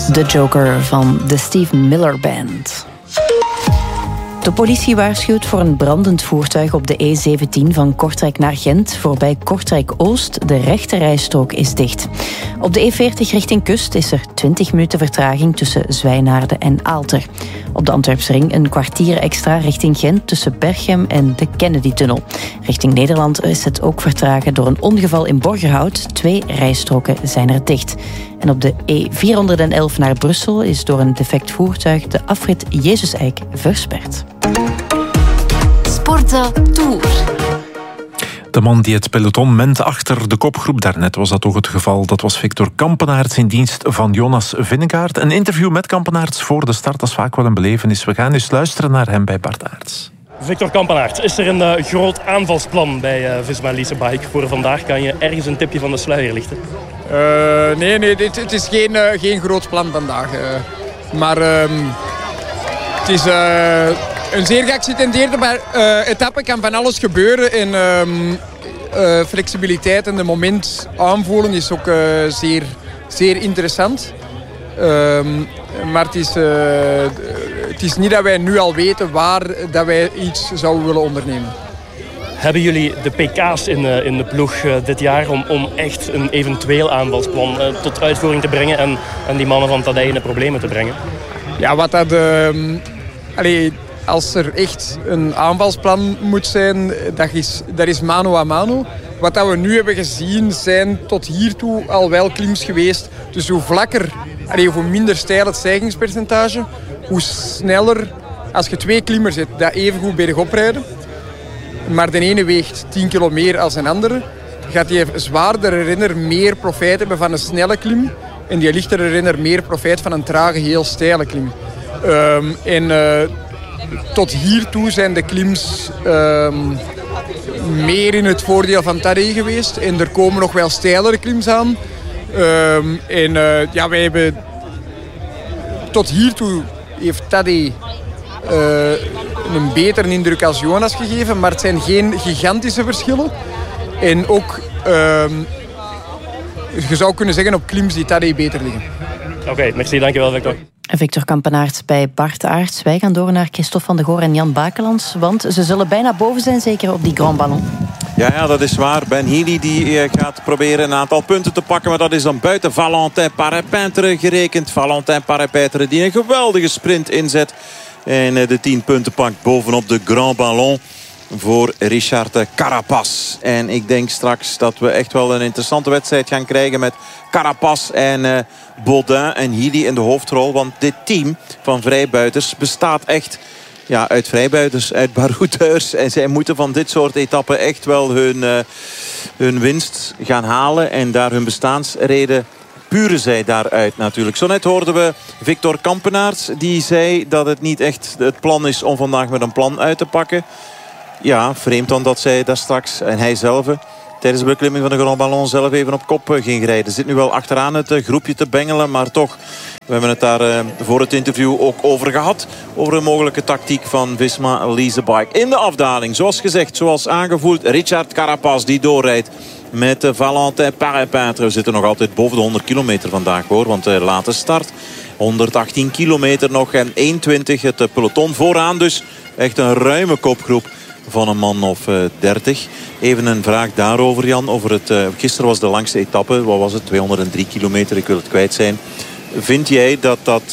The Joker van de Steve Miller Band. De politie waarschuwt voor een brandend voertuig op de E17 van Kortrijk naar Gent. Voorbij Kortrijk-Oost, de rechterrijstrook is dicht. Op de E40 richting Kust is er 20 minuten vertraging tussen Zwijnaarden en Aalter. Op de Antwerpsring een kwartier extra richting Gent tussen Berchem en de Kennedy-tunnel. Richting Nederland is het ook vertragen door een ongeval in Borgerhout. 2 rijstroken zijn er dicht. En op de E411 naar Brussel is door een defect voertuig de afrit Jezus-Eik versperd. Sportza Tour. De man die het peloton ment achter de kopgroep, daarnet was dat toch het geval. Dat was Victor Kampenaerts in dienst van Jonas Vingegaard. Een interview met Kampenaerts voor de start, dat is vaak wel een belevenis. We gaan eens luisteren naar hem bij Bart Aerts. Victor Kampenaerts, is er een groot aanvalsplan bij Visma Lease Bike voor vandaag? Kan je ergens een tipje van de sluier lichten? Nee, het is geen groot plan vandaag. Maar het is een zeer geaccidenteerde etappe. Kan van alles gebeuren. En flexibiliteit en de moment aanvoelen is ook zeer interessant. Maar het is niet dat wij nu al weten waar dat wij iets zouden willen ondernemen. Hebben jullie de pk's in de ploeg dit jaar om echt een eventueel aanvalsplan tot uitvoering te brengen en die mannen van Tadij in de problemen te brengen? Ja, als er echt een aanvalsplan moet zijn, dat is mano a mano. Wat dat we nu hebben gezien zijn tot hiertoe al wel klims geweest. Dus hoe vlakker, hoe minder steil het stijgingspercentage, hoe sneller, als je 2 klimmers hebt, dat even goed bergop rijden. Maar de ene weegt 10 kilo meer als een andere. Gaat die zwaardere renner meer profijt hebben van een snelle klim. En die lichtere renner meer profijt van een trage, heel steile klim. Tot hiertoe zijn de klims meer in het voordeel van Tadej geweest. En er komen nog wel steilere klims aan. Wij hebben... Tot hiertoe heeft Tadej een betere indruk als Jonas gegeven. Maar het zijn geen gigantische verschillen. En ook... je zou kunnen zeggen op klims die Tadej beter liggen. Oké, merci, dankjewel Victor. Victor Kampenaerts bij Bart Aerts. Wij gaan door naar Christophe van de Goor en Jan Bakelands. Want ze zullen bijna boven zijn, zeker op die Grand Ballon. Ja, dat is waar. Ben Healy die gaat proberen een aantal punten te pakken. Maar dat is dan buiten Valentin Parepintre gerekend. Valentin Parepintre die een geweldige sprint inzet. En de 10 punten pakt bovenop de Grand Ballon voor Richard Carapaz. En ik denk straks dat we echt wel een interessante wedstrijd gaan krijgen met Carapaz en Baudin en Healy in de hoofdrol. Want dit team van vrijbuiters bestaat echt uit vrijbuiters, uit baroudeurs. En zij moeten van dit soort etappen echt wel hun winst gaan halen. En daar hun bestaansreden puren zij daaruit natuurlijk. Zo net hoorden we Victor Kampenaerts. Die zei dat het niet echt het plan is om vandaag met een plan uit te pakken. Ja, vreemd dan dat zij daar straks, en hij zelf, tijdens de beklimming van de Grand Ballon zelf even op kop ging rijden. Zit nu wel achteraan het groepje te bengelen, maar toch, we hebben het daar voor het interview ook over gehad. Over een mogelijke tactiek van Visma Lease Bike. In de afdaling, zoals gezegd, zoals aangevoeld, Richard Carapaz die doorrijdt met Valentin Parepintre. We zitten nog altijd boven de 100 kilometer vandaag hoor, want de late start. 118 kilometer nog en 1:20 het peloton vooraan. Dus echt een ruime kopgroep van een man of 30. Even een vraag daarover, Jan. Gisteren was de langste etappe. Wat was het? 203 kilometer. Ik wil het kwijt zijn. Vind jij dat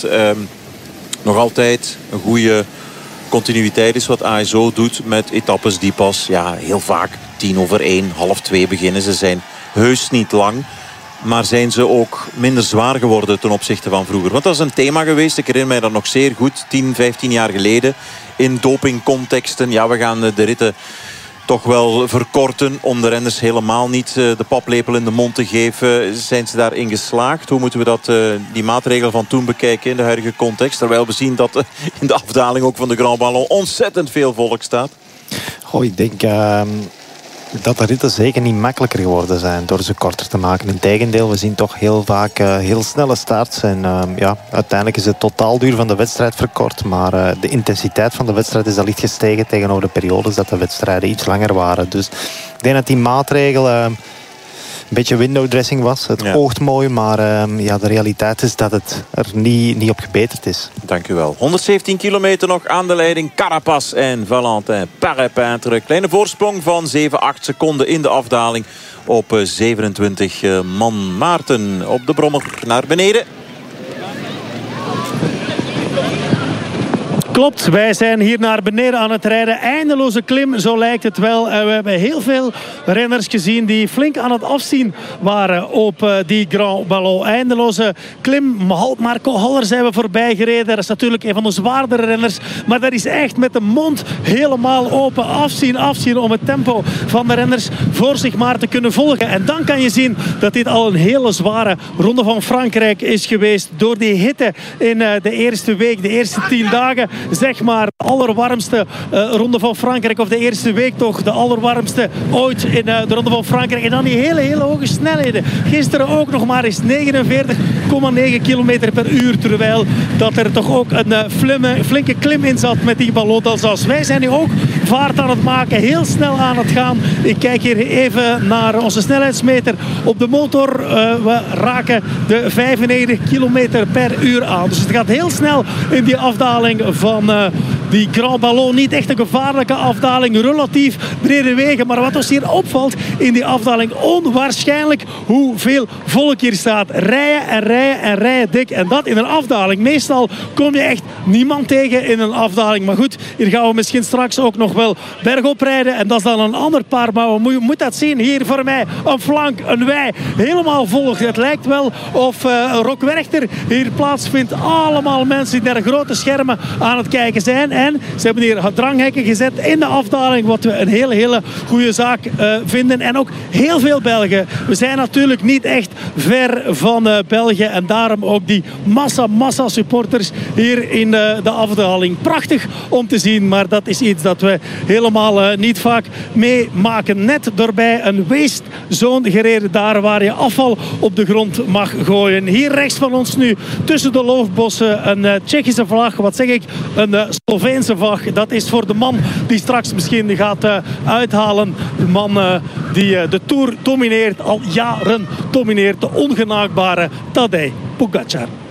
nog altijd een goede continuïteit is wat ASO doet met etappes die pas heel vaak 1:10, 1:30 beginnen? Ze zijn heus niet lang. Maar zijn ze ook minder zwaar geworden ten opzichte van vroeger? Want dat is een thema geweest. Ik herinner mij dat nog zeer goed. 10, 15 jaar geleden. In dopingcontexten. Ja, we gaan de ritten toch wel verkorten. Om de renners helemaal niet de paplepel in de mond te geven. Zijn ze daarin geslaagd? Hoe moeten we die maatregel van toen bekijken in de huidige context? Terwijl we zien dat in de afdaling ook van de Grand Ballon ontzettend veel volk staat. Ik denk dat de ritten zeker niet makkelijker geworden zijn door ze korter te maken. Integendeel, we zien toch heel vaak heel snelle starts. En uiteindelijk is het totaalduur van de wedstrijd verkort. Maar de intensiteit van de wedstrijd is al licht gestegen tegenover de periodes dat de wedstrijden iets langer waren. Dus ik denk dat die maatregel beetje window dressing was. Het oogt mooi, maar de realiteit is dat het er niet op gebeterd is. Dank u wel. 117 kilometer nog aan de leiding. Carapaz en Valentin Parepintre. Kleine voorsprong van 7-8 seconden in de afdaling op 27 man. Maarten op de brommer naar beneden. Klopt, wij zijn hier naar beneden aan het rijden. Eindeloze klim, zo lijkt het wel. En we hebben heel veel renners gezien die flink aan het afzien waren op die Grand Ballon. Eindeloze klim. Marco Haller zijn we voorbij gereden. Dat is natuurlijk een van de zwaardere renners. Maar dat is echt met de mond helemaal open. Afzien om het tempo van de renners voor zich maar te kunnen volgen. En dan kan je zien dat dit al een hele zware Ronde van Frankrijk is geweest. Door die hitte in de eerste week, de eerste 10 dagen. Zeg maar de allerwarmste Ronde van Frankrijk. Of de eerste week toch de allerwarmste ooit in de Ronde van Frankrijk. En dan die hele hoge snelheden. Gisteren ook nog maar eens 49,9 km per uur. Terwijl dat er toch ook een flinke klim in zat met die Ballon d'Alsace. Wij zijn nu ook vaart aan het maken. Heel snel aan het gaan. Ik kijk hier even naar onze snelheidsmeter op de motor. We raken de 95 km per uur aan. Dus het gaat heel snel in die afdaling van die Grand Ballon. Niet echt een gevaarlijke afdaling. Relatief brede wegen. Maar wat ons hier opvalt in die afdaling. Onwaarschijnlijk hoeveel volk hier staat. Rijden dik. En dat in een afdaling. Meestal kom je echt niemand tegen in een afdaling. Maar goed, hier gaan we misschien straks ook nog wel bergop rijden. En dat is dan een ander paar. Maar we moeten dat zien. Hier voor mij een flank, een wei. Helemaal volg. Het lijkt wel of Rock Werchter hier plaatsvindt. Allemaal mensen die naar grote schermen aan het kijken zijn. En ze hebben hier dranghekken gezet in de afdaling. Wat we een hele goede zaak vinden. En ook heel veel Belgen. We zijn natuurlijk niet echt ver van België. En daarom ook die massa supporters hier in de afdaling. Prachtig om te zien. Maar dat is iets dat we helemaal niet vaak meemaken. Net doorbij een waste zone gereden. Daar waar je afval op de grond mag gooien. Hier rechts van ons nu tussen de loofbossen een Tsjechische vlag. Wat zeg ik? Een Sloveense vlag. Dat is voor de man die straks misschien gaat uithalen. De man die de Tour domineert. Al jaren domineert. De ongenaakbare Tadej Pogačar.